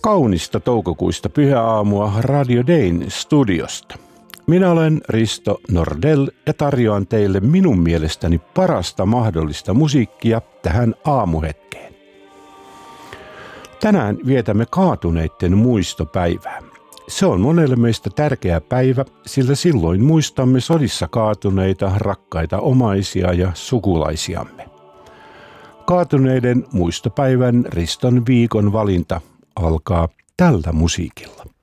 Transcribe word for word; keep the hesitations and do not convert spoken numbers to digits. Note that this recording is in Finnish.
Kaunista toukokuista pyhäaamua Radio Dayn studiosta. Minä olen Risto Nordell ja tarjoan teille minun mielestäni parasta mahdollista musiikkia tähän aamuhetkeen. Tänään vietämme kaatuneiden muistopäivää. Se on monelle meistä tärkeä päivä, sillä silloin muistamme sodissa kaatuneita rakkaita omaisia ja sukulaisiamme. Kaatuneiden muistopäivän Riston viikon valinta alkaa tällä musiikilla.